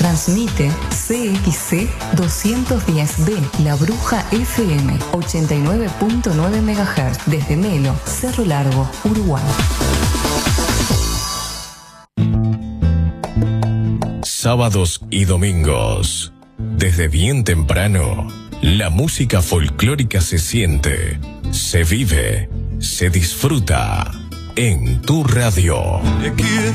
Transmite CXC 210B, La Bruja FM, 89.9 MHz, desde Melo, Cerro Largo, Uruguay. Sábados y domingos, desde bien temprano, la música folclórica se siente, se vive, se disfruta en tu radio. De quien